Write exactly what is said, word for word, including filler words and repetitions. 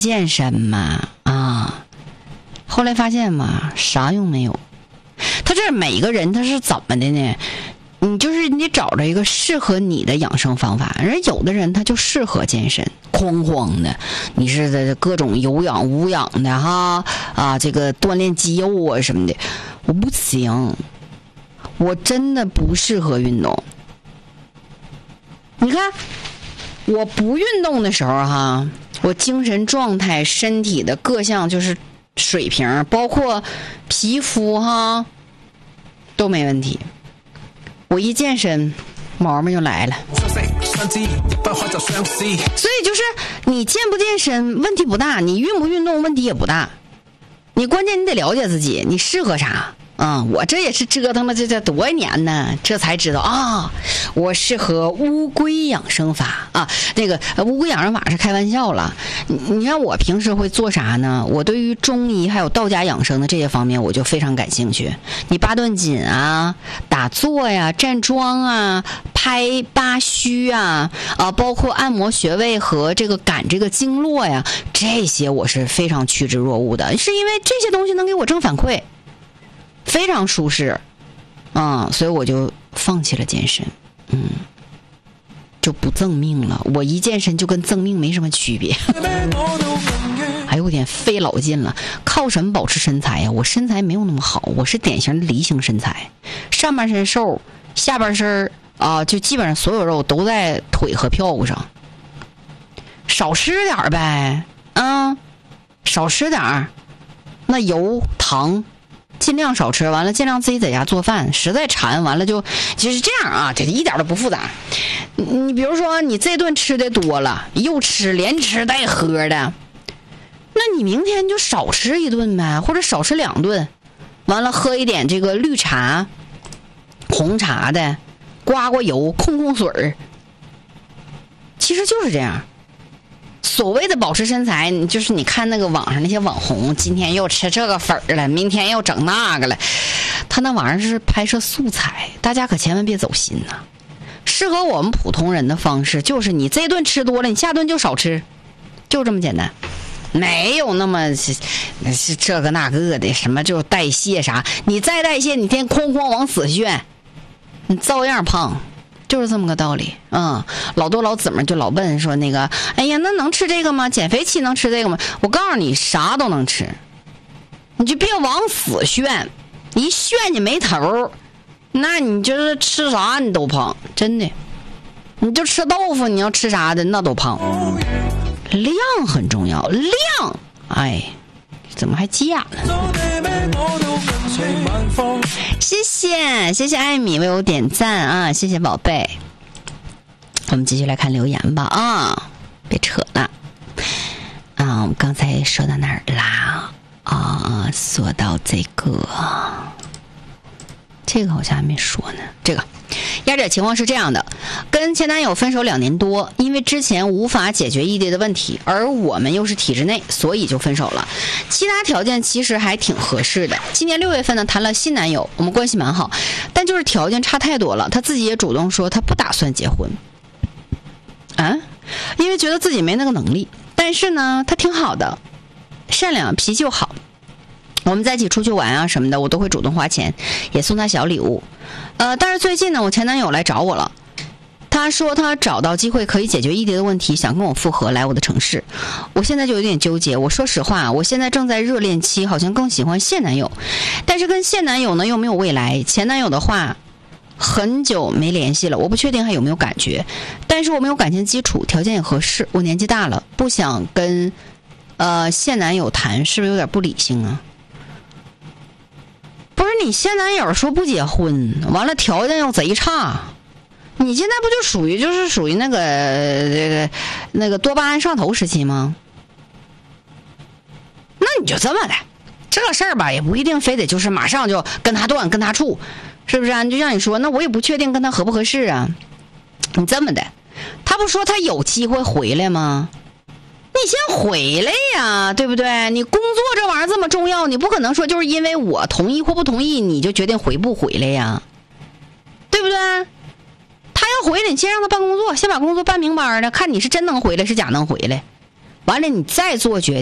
健身嘛啊，后来发现嘛，啥用没有。他这每个人他是怎么的呢？你就是你找着一个适合你的养生方法。人有的人他就适合健身，哐哐的，你是各种有氧无氧的哈啊，这个锻炼肌肉啊什么的，我不行，我真的不适合运动。你看，我不运动的时候哈，我精神状态、身体的各项就是水平，包括皮肤哈，都没问题。我一健身，毛毛就来了。所以就是你健不健身问题不大，你运不运动问题也不大。你关键你得了解自己，你适合啥。嗯，我这也是折腾了这这多少年呢，这才知道啊，我适合乌龟养生法啊。那个乌龟养生法是开玩笑了。你你看我平时会做啥呢？我对于中医还有道家养生的这些方面，我就非常感兴趣。你八段锦啊、打坐呀、站桩啊、拍八虚啊啊，包括按摩穴位和这个赶这个经络呀，这些我是非常趋之若鹜的，是因为这些东西能给我正反馈。非常舒适，嗯，所以我就放弃了健身，嗯，就不赠命了。我一健身就跟赠命没什么区别。哎呦我天，费老劲了！靠什么保持身材呀？我身材没有那么好，我是典型的梨形身材，上半身瘦，下半身啊、呃，就基本上所有肉都在腿和屁股上。少吃点呗，嗯，少吃点，那油糖。尽量少吃，完了尽量自己在家做饭，实在馋完了就就是这样啊，这一点都不复杂。你比如说你这顿吃的多了，又吃连吃带喝的，那你明天就少吃一顿呗，或者少吃两顿，完了喝一点这个绿茶、红茶的，刮刮油、控控水儿，其实就是这样。所谓的保持身材，就是你看那个网上那些网红，今天又吃这个粉儿了，明天又整那个了，他那玩意儿是拍摄素材，大家可千万别走心呐。适合我们普通人的方式，就是你这顿吃多了，你下顿就少吃，就这么简单，没有那么是是这个那个的，什么就代谢啥，你再代谢，你天哐哐往死炫，你照样胖。就是这么个道理，嗯，老多老姊们就老问说那个，哎呀，那能吃这个吗？减肥期能吃这个吗？我告诉你，啥都能吃，你就别往死炫，一炫你没头，那你就是吃啥你都胖，真的，你就吃豆腐，你要吃啥的那都胖，量很重要，量，哎，怎么还急眼了？谢谢谢谢艾米为我点赞啊，谢谢宝贝。我们继续来看留言吧啊，别扯了啊，我们刚才说到哪儿啦？啊，说到这个这个好像还没说呢。这个丫姐情况是这样的，跟前男友分手两年多，因为之前无法解决异地的问题，而我们又是体制内，所以就分手了。其他条件其实还挺合适的。今年六月份呢，谈了新男友，我们关系蛮好，但就是条件差太多了。他自己也主动说他不打算结婚，啊，因为觉得自己没那个能力。但是呢，他挺好的，善良，脾气又好。我们在一起出去玩啊什么的，我都会主动花钱，也送他小礼物。呃，但是最近呢，我前男友来找我了，他说他找到机会可以解决异地的问题，想跟我复合，来我的城市。我现在就有点纠结。我说实话，我现在正在热恋期，好像更喜欢现男友，但是跟现男友呢又没有未来。前男友的话，很久没联系了，我不确定还有没有感觉，但是我没有感情基础，条件也合适。我年纪大了，不想跟呃现男友谈，是不是有点不理性啊？不是，你现男友说不结婚，完了条件又贼差，你现在不就属于就是属于那个这个那个多巴胺上头时期吗？那你就这么的，这事儿吧也不一定非得就是马上就跟他断跟他处，是不是啊？就像你说，那我也不确定跟他合不合适啊。你这么的，他不说他有机会回来吗？你先回来呀，对不对？你工作这玩意儿这么重要，你不可能说就是因为我同意或不同意你就决定回不回来呀，对不对？他要回来，你先让他办工作，先把工作办明白了，看你是真能回来是假能回来。 完了你再做决定。